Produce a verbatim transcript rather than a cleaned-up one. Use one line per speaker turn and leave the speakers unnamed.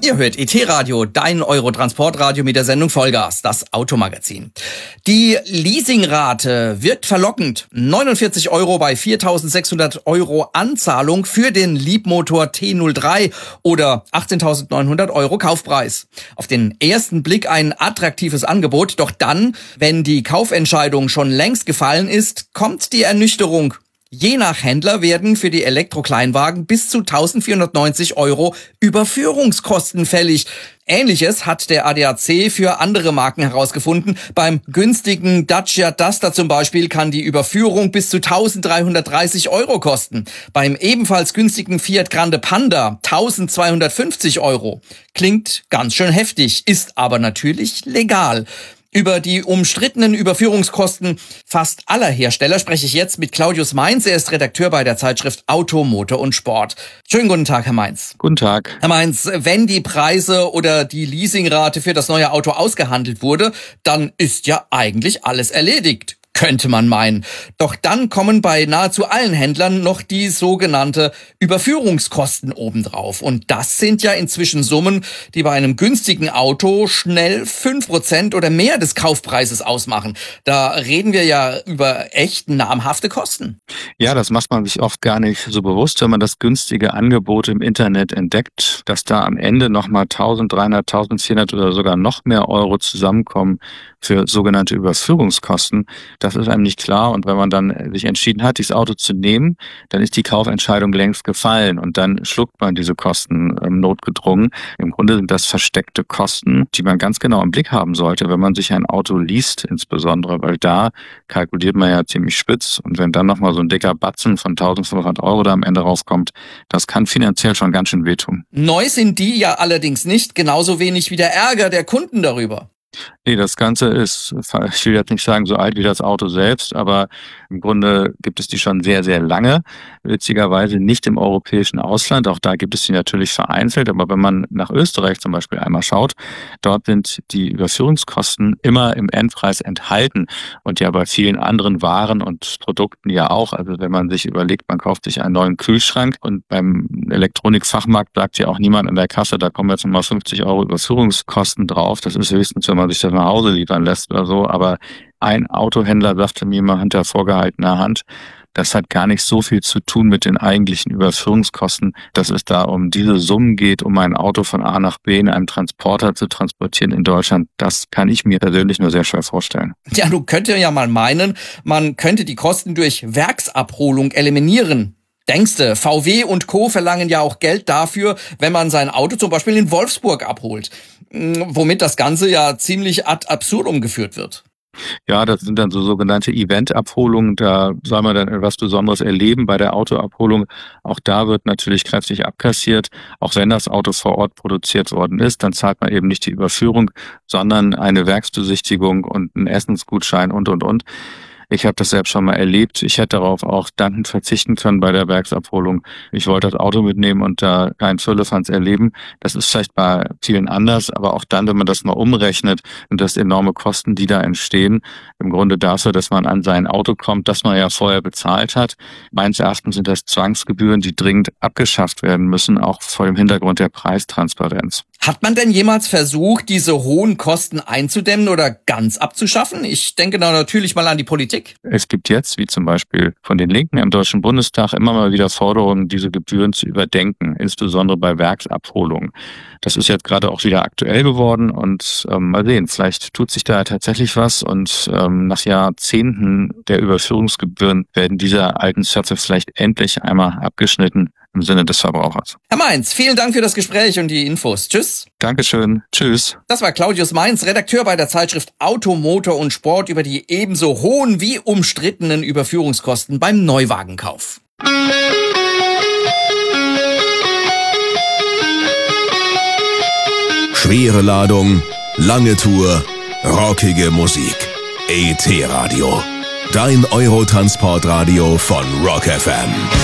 Ihr hört E T-Radio, dein Eurotransportradio mit der Sendung Vollgas, das Automagazin. Die Leasingrate wirkt verlockend. neunundvierzig Euro bei viertausendsechshundert Euro Anzahlung für den Leapmotor T null drei oder achtzehntausendneunhundert Euro Kaufpreis. Auf den ersten Blick ein attraktives Angebot, doch dann, wenn die Kaufentscheidung schon längst gefallen ist, kommt die Ernüchterung. Je nach Händler werden für die Elektrokleinwagen bis zu eintausendvierhundertneunzig Euro Überführungskosten fällig. Ähnliches hat der A D A C für andere Marken herausgefunden. Beim günstigen Dacia Duster zum Beispiel kann die Überführung bis zu eintausenddreihundertdreißig Euro kosten. Beim ebenfalls günstigen Fiat Grande Panda eintausendzweihundertfünfzig Euro. Klingt ganz schön heftig, ist aber natürlich legal. Über die umstrittenen Überführungskosten fast aller Hersteller spreche ich jetzt mit Claudius Mainz. Er ist Redakteur bei der Zeitschrift Auto, Motor und Sport. Schönen guten Tag, Herr Mainz.
Guten Tag.
Herr Mainz, wenn die Preise oder die Leasingrate für das neue Auto ausgehandelt wurde, dann ist ja eigentlich alles erledigt. Könnte man meinen. Doch dann kommen bei nahezu allen Händlern noch die sogenannte Überführungskosten obendrauf. Und das sind ja inzwischen Summen, die bei einem günstigen Auto schnell fünf Prozent oder mehr des Kaufpreises ausmachen. Da reden wir ja über echt namhafte Kosten.
Ja, das macht man sich oft gar nicht so bewusst, wenn man das günstige Angebot im Internet entdeckt, dass da am Ende nochmal eintausenddreihundert, eintausendvierhundert oder sogar noch mehr Euro zusammenkommen für sogenannte Überführungskosten. Das ist einem nicht klar, und wenn man dann sich entschieden hat, dieses Auto zu nehmen, dann ist die Kaufentscheidung längst gefallen und dann schluckt man diese Kosten ähm, notgedrungen. Im Grunde sind das versteckte Kosten, die man ganz genau im Blick haben sollte, wenn man sich ein Auto liest, insbesondere, weil da kalkuliert man ja ziemlich spitz, und wenn dann nochmal so ein dicker Batzen von eintausendfünfhundert Euro da am Ende rauskommt, das kann finanziell schon ganz schön wehtun.
Neu sind die ja allerdings nicht, genauso wenig wie der Ärger der Kunden darüber.
Nee, das Ganze ist, ich will jetzt nicht sagen so alt wie das Auto selbst, aber im Grunde gibt es die schon sehr, sehr lange. Witzigerweise nicht im europäischen Ausland, auch da gibt es die natürlich vereinzelt, aber wenn man nach Österreich zum Beispiel einmal schaut, dort sind die Überführungskosten immer im Endpreis enthalten und ja bei vielen anderen Waren und Produkten ja auch. Also wenn man sich überlegt, man kauft sich einen neuen Kühlschrank und beim Elektronikfachmarkt sagt ja auch niemand an der Kasse, da kommen jetzt nochmal fünfzig Euro Überführungskosten drauf. Das ist höchstens, wenn man sich das nach Hause liefern lässt oder so, aber ein Autohändler sagte mir mal hinter vorgehaltener Hand, das hat gar nicht so viel zu tun mit den eigentlichen Überführungskosten, dass es da um diese Summen geht, um ein Auto von A nach B in einem Transporter zu transportieren in Deutschland. Das kann ich mir persönlich nur sehr schwer vorstellen.
Ja, du könntest ja mal meinen, man könnte die Kosten durch Werksabholung eliminieren. Denkste, V W und Co. verlangen ja auch Geld dafür, wenn man sein Auto zum Beispiel in Wolfsburg abholt. Womit das Ganze ja ziemlich ad absurdum geführt wird.
Ja, das sind dann so sogenannte Eventabholungen. Da soll man dann etwas Besonderes erleben bei der Autoabholung. Auch da wird natürlich kräftig abkassiert. Auch wenn das Auto vor Ort produziert worden ist, dann zahlt man eben nicht die Überführung, sondern eine Werksbesichtigung und einen Essensgutschein und, und, und. Ich habe das selbst schon mal erlebt. Ich hätte darauf auch dankend verzichten können bei der Werksabholung. Ich wollte das Auto mitnehmen und da kein Firlefanz erleben. Das ist vielleicht bei vielen anders, aber auch dann, wenn man das mal umrechnet, sind das enorme Kosten, die da entstehen. Im Grunde dafür, dass man an sein Auto kommt, das man ja vorher bezahlt hat. Meines Erachtens sind das Zwangsgebühren, die dringend abgeschafft werden müssen, auch vor dem Hintergrund der Preistransparenz.
Hat man denn jemals versucht, diese hohen Kosten einzudämmen oder ganz abzuschaffen? Ich denke da natürlich mal an die Politik.
Es gibt jetzt, wie zum Beispiel von den Linken im Deutschen Bundestag, immer mal wieder Forderungen, diese Gebühren zu überdenken, insbesondere bei Werksabholungen. Das ist jetzt gerade auch wieder aktuell geworden und ähm, mal sehen, vielleicht tut sich da tatsächlich was und ähm, nach Jahrzehnten der Überführungsgebühren werden diese alten Zöpfe vielleicht endlich einmal abgeschnitten im Sinne des Verbrauchers.
Herr Mainz, vielen Dank für das Gespräch und die Infos. Tschüss.
Dankeschön. Tschüss.
Das war Claudius Mainz, Redakteur bei der Zeitschrift Auto, Motor und Sport über die ebenso hohen wie umstrittenen Überführungskosten beim Neuwagenkauf.
Schwere Ladung, lange Tour, rockige Musik. E T-Radio. Dein Eurotransportradio von Rock F M.